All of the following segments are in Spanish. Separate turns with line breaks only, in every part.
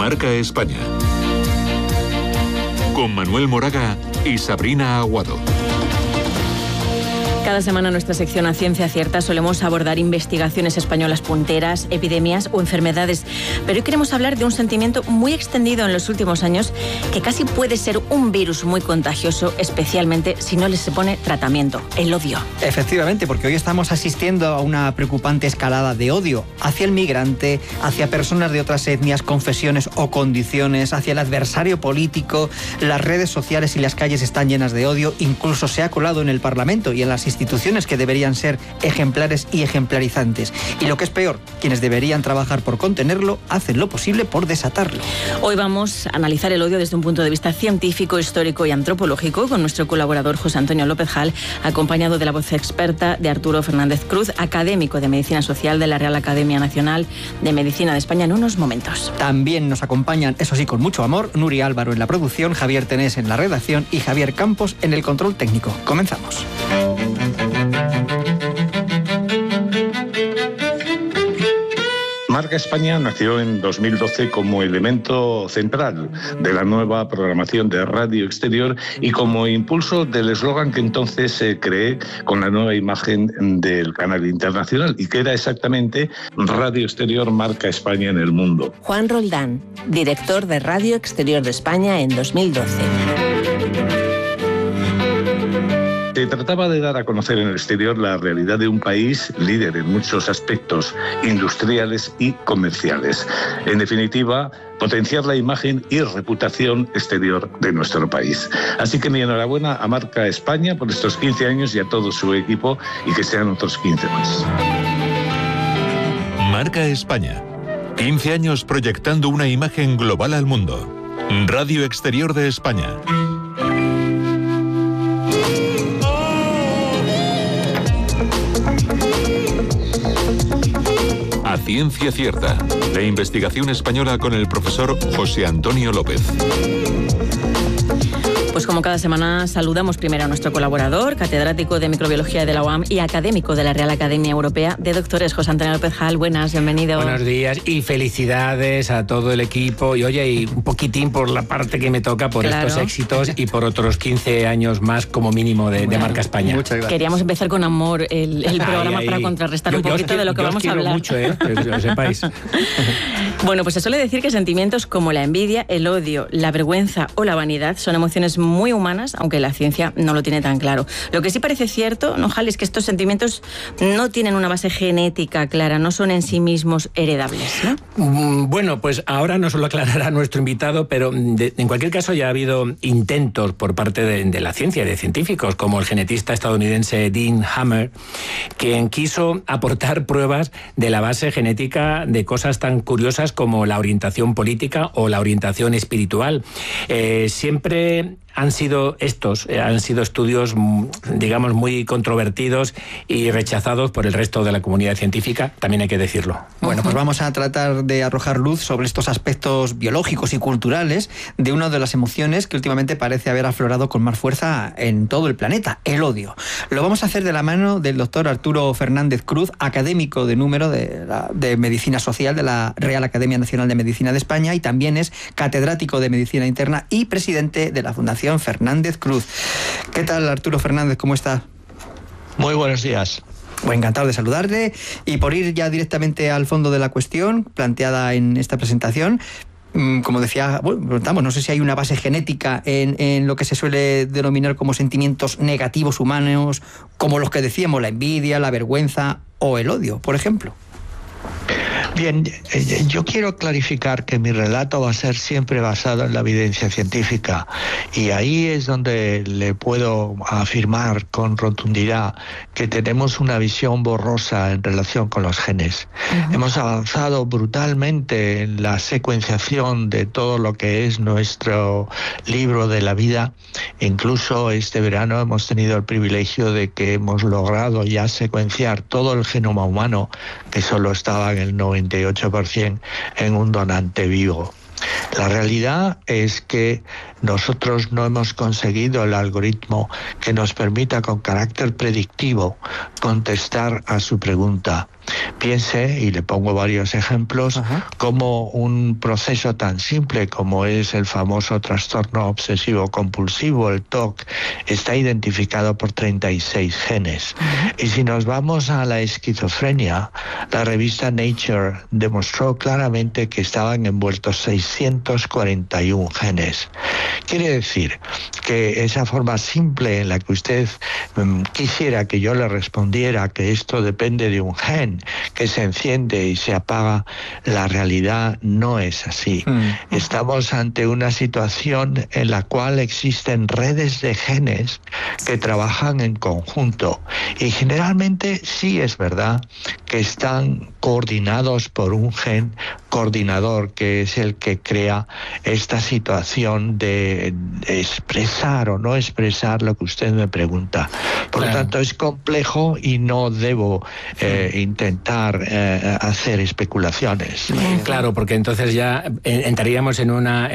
Marca España. Con Manuel Moraga y Sabrina Aguado.
Cada semana en nuestra sección A Ciencia Cierta solemos abordar investigaciones españolas punteras, epidemias o enfermedades. Pero hoy queremos hablar de un sentimiento muy extendido en los últimos años que casi puede ser un virus muy contagioso, especialmente si no le se pone tratamiento: el odio.
Efectivamente, porque hoy estamos asistiendo a una preocupante escalada de odio hacia el migrante, hacia personas de otras etnias, confesiones o condiciones, hacia el adversario político. Las redes sociales y las calles están llenas de odio, incluso se ha colado en el Parlamento y en las instituciones que deberían ser ejemplares y ejemplarizantes. Y lo que es peor, quienes deberían trabajar por contenerlo hacen lo posible por desatarlo.
Hoy vamos a analizar el odio desde un punto de vista científico, histórico y antropológico con nuestro colaborador José Antonio López Hall, acompañado de la voz experta de Arturo Fernández Cruz, académico de Medicina Social de la Real Academia Nacional de Medicina de España, en unos momentos.
También nos acompañan, eso sí, con mucho amor, Nuria Álvaro en la producción, Javier Tenés en la redacción y Javier Campos en el control técnico. Comenzamos.
Marca España nació en 2012 como elemento central de la nueva programación de Radio Exterior y como impulso del eslogan que entonces se creé con la nueva imagen del canal internacional y que era exactamente Radio Exterior marca España en el mundo.
Juan Roldán, director de Radio Exterior de España en 2012.
Se trataba de dar a conocer en el exterior la realidad de un país líder en muchos aspectos industriales y comerciales. En definitiva, potenciar la imagen y reputación exterior de nuestro país. Así que mi enhorabuena a Marca España por estos 15 años y a todo su equipo, y que sean otros 15 más.
Marca España. 15 años proyectando una imagen global al mundo. Radio Exterior de España. A Ciencia Cierta, la investigación española con el profesor José Antonio López.
Pues como cada semana saludamos primero a nuestro colaborador, catedrático de microbiología de la UAM y académico de la Real Academia Europea de Doctores, José Antonio López Hall. Buenas, bienvenido.
Buenos días y felicidades a todo el equipo. Y oye, y un poquitín por la parte que me toca, por estos éxitos y por otros 15 años más como mínimo de Marca España.
Muchas gracias.
Queríamos empezar con amor el programa para contrarrestar un poquito de lo que vamos a hablar.
Mucho, que lo sepáis.
Bueno, pues se suele decir que sentimientos como la envidia, el odio, la vergüenza o la vanidad son emociones muy humanas, aunque la ciencia no lo tiene tan claro. Lo que sí parece cierto, ¿no, Hall?, es que estos sentimientos no tienen una base genética clara, no son en sí mismos heredables, ¿no?
Bueno, pues ahora nos lo aclarará nuestro invitado, pero en cualquier caso ya ha habido intentos por parte de la ciencia y de científicos, como el genetista estadounidense Dean Hammer, quien quiso aportar pruebas de la base genética de cosas tan curiosas como la orientación política o la orientación espiritual. Siempre han sido estudios, digamos, muy controvertidos y rechazados por el resto de la comunidad científica, también hay que decirlo.
Bueno, pues vamos a tratar de arrojar luz sobre estos aspectos biológicos y culturales de una de las emociones que últimamente parece haber aflorado con más fuerza en todo el planeta, el odio. Lo vamos a hacer de la mano del doctor Arturo Fernández Cruz, académico de número de Medicina Social de la Real Academia Nacional de Medicina de España, y también es catedrático de Medicina Interna y presidente de la Fundación Fernández Cruz. ¿Qué tal, Arturo Fernández? ¿Cómo está?
Muy buenos días.
Bueno, encantado de saludarle, y por ir ya directamente al fondo de la cuestión planteada en esta presentación, como decía, bueno, preguntamos, no sé si hay una base genética en lo que se suele denominar como sentimientos negativos humanos, como los que decíamos, la envidia, la vergüenza o el odio, por ejemplo.
Bien, yo quiero clarificar que mi relato va a ser siempre basado en la evidencia científica, y ahí es donde le puedo afirmar con rotundidad que tenemos una visión borrosa en relación con los genes. Uh-huh. Hemos avanzado brutalmente en la secuenciación de todo lo que es nuestro libro de la vida. Incluso este verano hemos tenido el privilegio de que hemos logrado ya secuenciar todo el genoma humano, que solo estaba en el 98% en un donante vivo. La realidad es que nosotros no hemos conseguido el algoritmo que nos permita con carácter predictivo contestar a su pregunta. Piense, y le pongo varios ejemplos, como un proceso tan simple como es el famoso trastorno obsesivo compulsivo, el TOC, está identificado por 36 genes. Y si nos vamos a la esquizofrenia, la revista Nature demostró claramente que estaban envueltos 641 genes. Quiere decir que esa forma simple en la que usted quisiera que yo le respondiera que esto depende de un gen que se enciende y se apaga, la realidad no es así. Estamos ante una situación en la cual existen redes de genes que trabajan en conjunto y generalmente sí es verdad que están coordinados por un gen coordinador que es el que crea esta situación de expresar o no expresar lo que usted me pregunta. Por lo tanto, es complejo y no debo intentar hacer especulaciones.
Claro, porque entonces ya entraríamos en una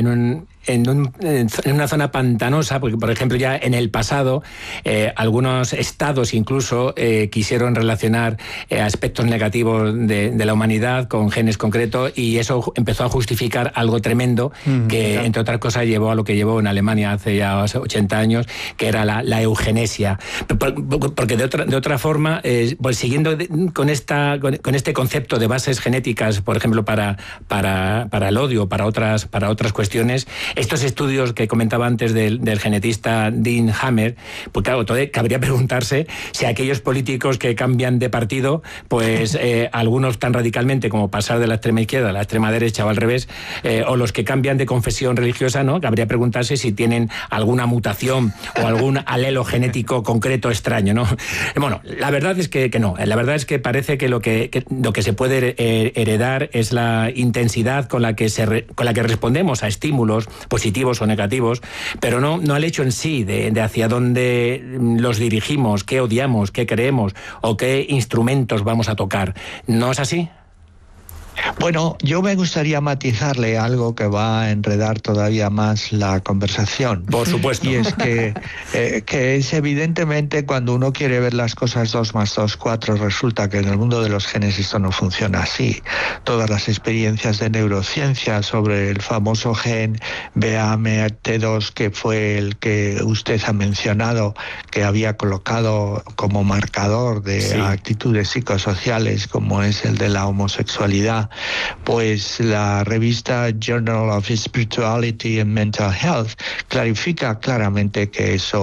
zona pantanosa, porque por ejemplo ya en el pasado algunos estados incluso quisieron relacionar aspectos negativos de la humanidad con genes concretos y eso empezó a justificar algo tremendo que entre otras cosas llevó a lo que llevó en Alemania hace ya 80 años, que era la eugenesia. Porque de otra forma, pues siguiendo con este concepto de bases genéticas, por ejemplo para el odio, para otras cuestiones, estos estudios que comentaba antes del genetista Dean Hammer, pues claro, cabría preguntarse si aquellos políticos que cambian de partido, pues algunos tan radicalmente como pasar de la extrema izquierda a la extrema derecha o al revés, o los que cambian de confesión religiosa, ¿no? Cabría preguntarse si tienen alguna mutación o algún alelo genético concreto extraño, ¿no? Bueno, la verdad es que no. La verdad es que parece que lo que se puede heredar es la intensidad con la que respondemos a estímulos positivos o negativos, pero no al hecho en sí de hacia dónde los dirigimos, qué odiamos, qué creemos o qué instrumentos vamos a tocar. ¿No es así?
Bueno, yo me gustaría matizarle algo que va a enredar todavía más la conversación.
Por supuesto.
Y es que es evidentemente cuando uno quiere ver las cosas 2 más 2, 4, resulta que en el mundo de los genes esto no funciona así. Todas las experiencias de neurociencia sobre el famoso gen BAMT2, que fue el que usted ha mencionado, que había colocado como marcador de actitudes psicosociales como es el de la homosexualidad, pues la revista Journal of Spirituality and Mental Health clarifica claramente que eso